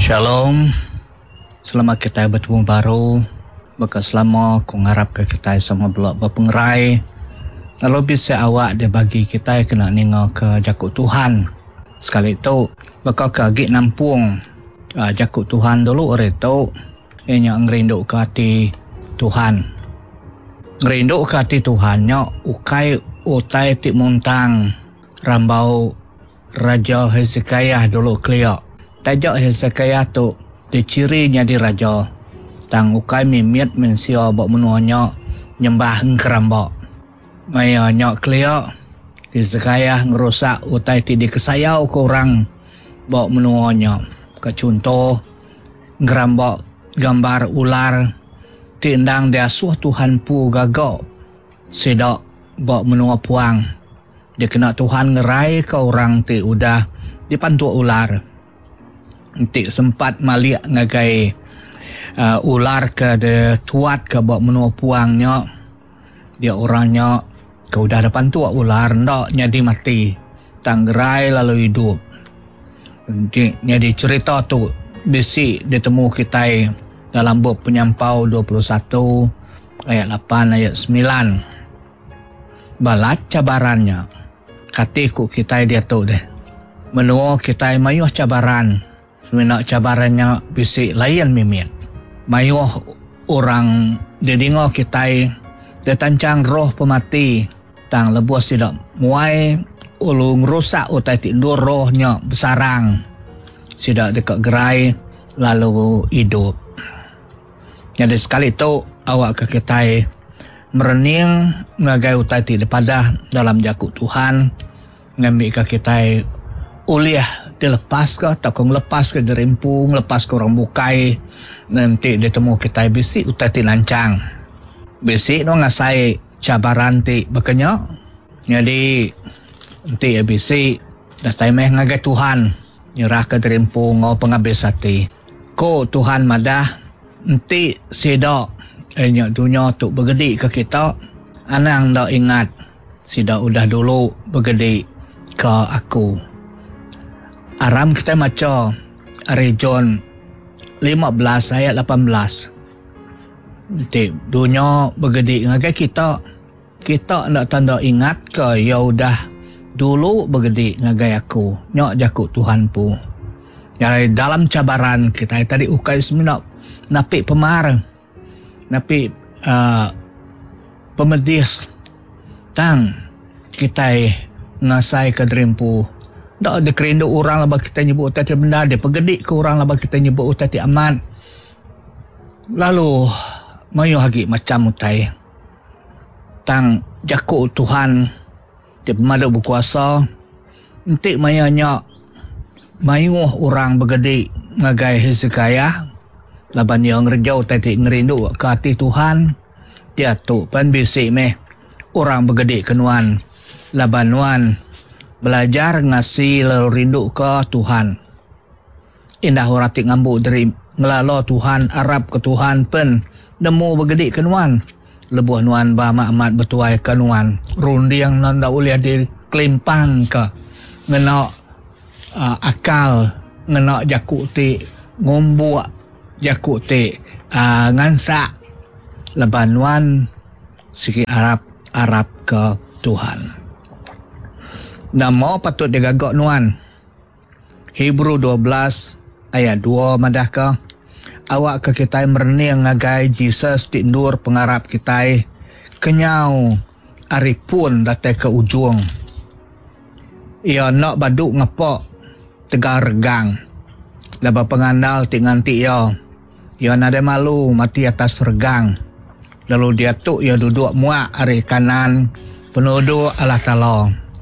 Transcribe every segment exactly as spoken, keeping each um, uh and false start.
Shalom. Selamat kita bertemu baru. Baka selama aku ngarap ke kita sama belak berpengerai. Lalu bisa awak dia bagi kita kena ninga ke jakut Tuhan. Sekali itu baka ke agik nampung uh, jakut Tuhan dulu orang itu. Ianya ngerindu ke hati Tuhan. Ngerindu ke hati Tuhan nya ukai utai tik muntang rambau Raja Hezekiah dulu keliak. Tajak Hezekiah tu dicirinya di raja. Tang ukai mimiat mensio bak menuanya nyembah ngkerambak. Maya nyak keliak Hezekiah ngerusak utai ti dikesayau ke orang bak menuanya. Ke contoh ngerambak gambar ular tindang dia suah Tuhan pu gagak sedak bak menua puang. Dia kena Tuhan ngerai ke orang ti udah dipantu ular. Nanti sempat maliak ngagai uh, ular ke de tuat ke bak menua puangnya. Dia orangnya ke udah depan tua ular ndak nyadi mati. Tanggerai lalu hidup. Nanti nyadi cerita tu bisi ditemu kita dalam buku Penyampau dua puluh satu ayat lapan ayat sembilan. Balat cabarannya. Katiku kita dia tu deh. Menua kita mayuh cabaran. Sebenarnya cabarannya bisik layan mimit. Mayuh orang didingo kita dia tancang roh pemati. Tang lebuas tidak muai ulung rusak utai tindur rohnya besarang. Sidak dekat gerai lalu hidup. Jadi sekali itu awak ke kita merening ngagai utai ti daripada dalam jakut Tuhan. Ngambil ke kita uliah dilepas ke takung lepas ke derimpung lepas ke orang bukai nanti ditemu kita bisi utai ti lancang bisi no ngasai cabaran ti bekenya jadi nanti ya bisi datai meh ngagai Tuhan nyerah ke derimpung ngau pengabis hati ko Tuhan madah nanti sidak enyak dunia tu bergedi ke kita anang dak ingat sidak udah dulu bergedi ke aku. Aram kita maca ari John lima belas ayat lapan belas. Nanti dunia bergedi ngagai kita. Kita nak tanda ingat ke ya udah dulu bergedi ngagai aku. Nyok jakut Tuhan pu. Jadi dalam cabaran kita tadi ukai seminap napi pemar. Napi uh, pemedis. Tang kita ngasai ke drimpu. Tak ada kerindu orang lah bagi kita nyebut utai ti benda. Dia pegedik ke orang lah bagi kita nyebut utai ti aman. Lalu, mayu lagi macam utai. Tang jakut Tuhan. Dia pemada berkuasa. Nanti mayu nyak. Mayu orang bergedik ngagai Hezekiah. Laban dia ngerjau utai ti ngerindu ke hati Tuhan. Dia tu pan bisik meh. Orang bergedik kenuan. Laban nuan. Belajar ngasih lalu rindu ke Tuhan. Indah orang tik ngambu dari ngelalo Tuhan, Arab ke Tuhan pen. Nemu bergedik ke nuan. Lebuh nuan ba mak-mak bertuai ke nuan. Rundi yang nanda uliah di kelimpang ke. Ngenak uh, akal. Ngenak jakut ti ngombuak. Jakut ti uh, ngansak. Leban nuan sikit Arab, Arab ke Tuhan. Nama patut digagak nuan. Hebrew dua belas ayat dua madah ke. Awak ke kita merening ngagai Jesus tindur pengarap kita. Kenyau aripun datai ke ujung. Ia nak baduk ngapak tegar regang. Laba pengandal ti nganti ia. Ia nada malu mati atas regang. Lalu dia tu ia duduk muak ari kanan penuduh Allah Ta'ala.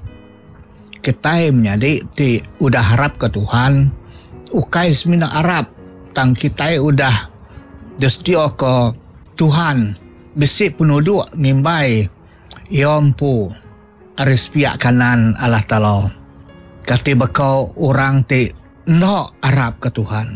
Kita menjadi ti udah harap ke Tuhan. Ukai semina Arab. Tang kita udah destia ke Tuhan. Bisik penuduh ngimbai. Iampu aris pihak kanan Allah Ta'ala. Kati bakau orang ti nak Arab ke Tuhan.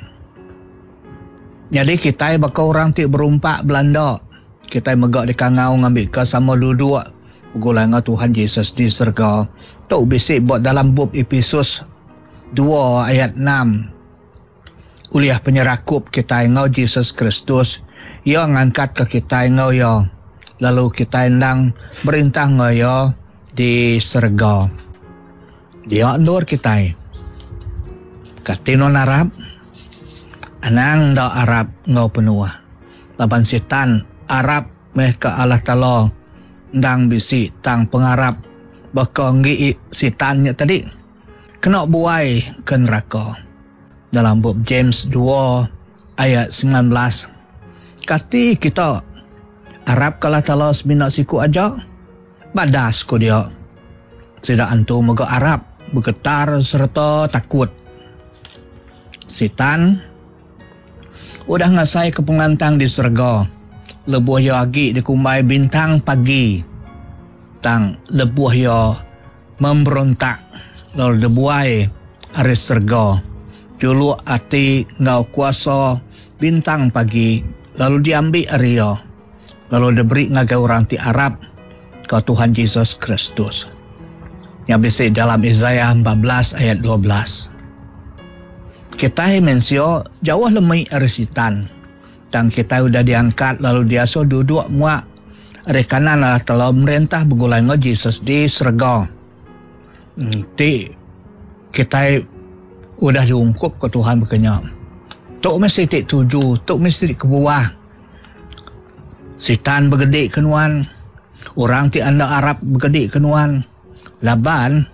Jadi kita bakau orang ti berumpak Belanda. Kita megak di kangau ngambil ke sama duduk. Gulanga Tuhan Yesus di surga. Tok bisik buat dalam bab Efesus dua ayat enam. uliah penyerakup kita ngau Jesus Kristus. Ia ngangkat ke kita ngau ya. Lalu kita ndang merintah ngau ya di surga. Dia nur kita. Katino Arab. Anang da Arab ngau penua. Laban setan Arab meh ke Allah Ta'ala ndang bisi tang pengarap baka ngi setannya tadi kena buai ke neraka. Dalam bab James dua ayat sembilan belas kati kita Arab kalau Ta'ala semina siku aja badas ko dia sida antu moga Arab bergetar serta takut. Setan udah ngasai ke pengantang di surga. Lebuh yo agi dikumbai bintang pagi. Tang lebuh yo memberontak. Lalu debuai hari surga. Julu ati ngau kuasa bintang pagi. Lalu diambil hari yo. Lalu diberi ngagai orang ti Arab ke Tuhan Yesus Kristus. Yang bisa dalam Yesaya empat belas ayat dua belas. Kita mensio jauh lemai arisitan. Dan kita sudah diangkat lalu dia so duduk muak. Rekanan Allah telah merintah begulai ngau Jesus di surga. Nanti kita sudah diungkup ke Tuhan berkenyak. Tok mesti tik tuju, tok mesti ke bawah. Sitan bergedik kenuan. Orang ti anda Arab bergedik kenuan. Laban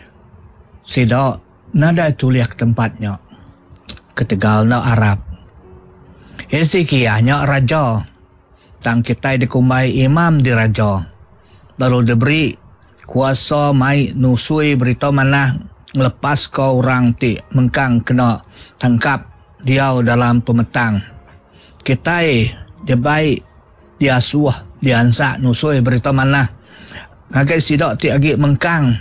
sidak nada tuliak tempatnya. Ketegal na Arab. Hezekiahnya raja. Tang kita dikumbai imam di raja. Lalu diberi kuasa mai nusui berita mana melepas ke orang ti mengkang kena tangkap dia dalam pemetang. Kita dia baik dia suah dia ansak nusui berita mana ngagai sidak ti agi mengkang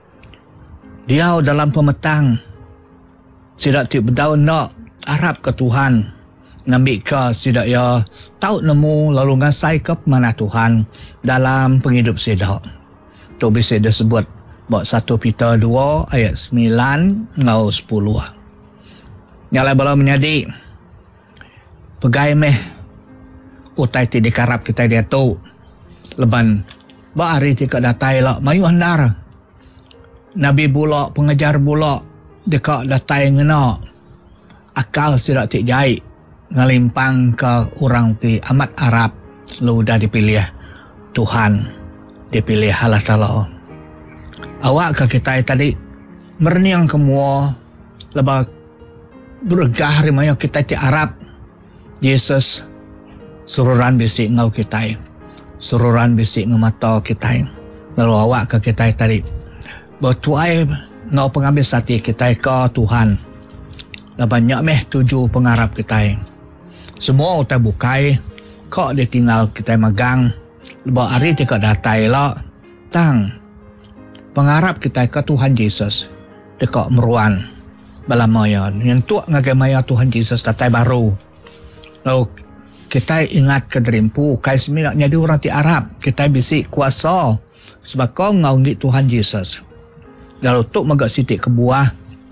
dia dalam pemetang. Sidak ti berdaun nak Arab ke Tuhan. Ngambil ke sidak ya tahu nemu lalu ngasai ke mana Tuhan dalam penghidup sidak. Tu bisa disebut buat satu Peter dua ayat sembilan ngau sepuluh. Nyala bala menyadi. Pegai meh utai ti dikarap kita dia tu. Leban ba hari ti ke datai lah mayu handar. Nabi bulak pengajar bulak dekat datai ngena akal sidak tik jahit ngalimpang ke orang ti amat Arab lu dah dipilih Tuhan dipilih Allah Ta'ala. Awak ke kita tadi merniang kemua lebah bergah rimanya kita ti Arab Yesus sururan bisik ngau kita sururan bisik ngemata kita lalu awak ke kita tadi bertuai ngau pengambil sati kita ke Tuhan. Banyak meh tujuh pengarap kita. Semua kita bukai. Kok dia tinggal kita megang. Lepas hari kita datai lah. Tang. Pengarap kita ke Tuhan Yesus. Dekat meruan. Balamayan. Yang tuak ngagai maya Tuhan Yesus datai baru. Lalu kita ingat ke derimpu. Kai seminyak jadi orang di Arab. Kita bisik kuasa. Sebab kau ngaungi Tuhan Yesus. Lalu tuk magak sitik ke buah.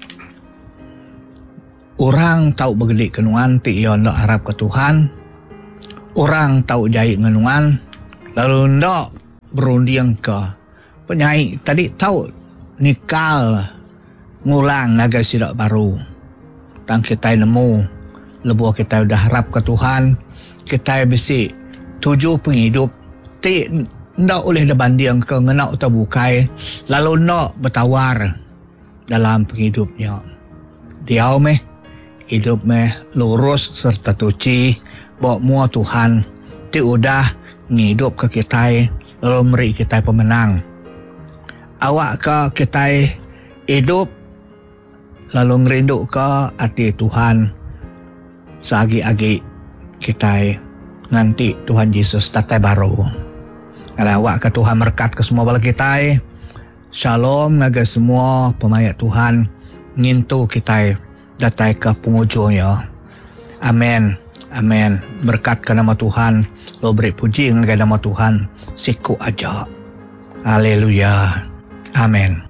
Orang tahu bergedik kenuan ti ia nak harap ke Tuhan. Orang tahu jahit kenuan. Lalu nak berundiang ke penyai tadi tahu nikal ngulang agak sidak baru. Dan kita nemu lebuh kita sudah harap ke Tuhan. Kita bisi tujuh penghidup ti nak oleh dibanding ke ngenak atau bukai lalu nak bertawar dalam penghidupnya. Dia meh hidup meh lurus serta tuci bawa mua Tuhan ti udah ngidup ke kita lalu meri kita pemenang. Awak ke kita hidup lalu ngerindu ke hati Tuhan sagi-agi kita nanti Tuhan Yesus datai baru. Kalau awak ke Tuhan berkat ke semua bala kita. Shalom ngaga semua pemayat Tuhan. Ngintu kita datai ke pengujungnya. Amin. Amin. Berkat ke nama Tuhan. Lo beri puji ngaga nama Tuhan. Siku aja. Haleluya. Amin.